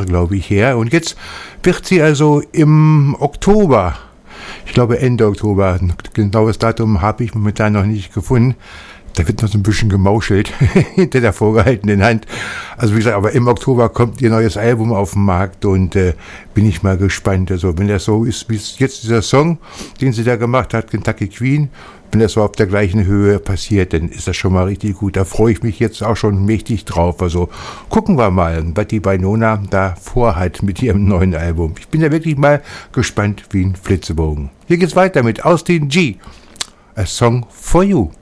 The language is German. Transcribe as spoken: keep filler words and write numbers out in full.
Jahre, glaube ich, her. Und jetzt wird sie also im Oktober, ich glaube Ende Oktober, ein genaues Datum habe ich momentan noch nicht gefunden. Da wird noch so ein bisschen gemauschelt hinter der vorgehaltenen Hand. Also wie gesagt, aber im Oktober kommt ihr neues Album auf den Markt und äh, bin ich mal gespannt. Also wenn das so ist, wie jetzt dieser Song, den sie da gemacht hat, Kentucky Queen, wenn das so auf der gleichen Höhe passiert, dann ist das schon mal richtig gut. Da freue ich mich jetzt auch schon mächtig drauf. Also gucken wir mal, was die Wynonna da vorhat mit ihrem neuen Album. Ich bin da wirklich mal gespannt wie ein Flitzebogen. Hier geht's weiter mit Austin G. A Song for You.